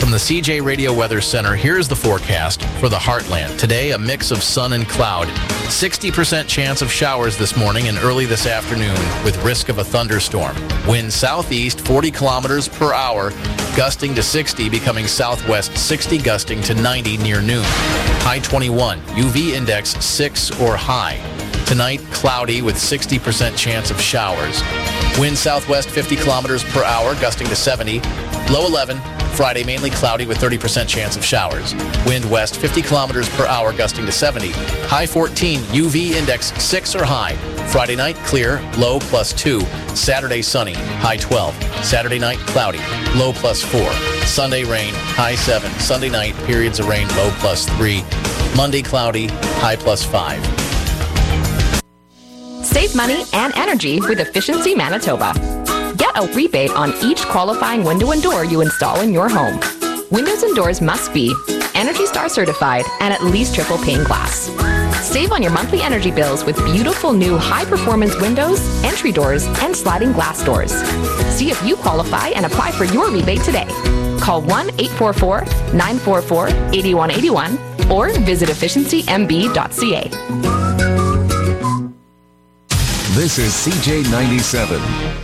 From the CJ Radio Weather Center, here's the forecast for the Heartland. Today, a mix of sun and cloud. 60% chance of showers this morning and early this afternoon with risk of a thunderstorm. Wind southeast 40 kilometers per hour, gusting to 60, becoming southwest 60, gusting to 90 near noon. High 21, UV index 6 or high. Tonight, cloudy with 60% chance of showers. Wind southwest 50 kilometers per hour, gusting to 70. Low 11. Friday, mainly cloudy with 30% chance of showers. Wind west 50 kilometers per hour, gusting to 70. High 14, UV index 6 or high. Friday night, clear, low +2. Saturday, sunny, high 12. Saturday night, cloudy, low +4. Sunday, rain, high 7. Sunday night, periods of rain, low +3. Monday, cloudy, high +5. Save money and energy with Efficiency Manitoba. Get a rebate on each qualifying window and door you install in your home. Windows and doors must be ENERGY STAR certified and at least triple pane glass. Save on your monthly energy bills with beautiful new high-performance windows, entry doors, and sliding glass doors. See if you qualify and apply for your rebate today. Call 1-844-944-8181 or visit efficiencymb.ca. This is CJ97.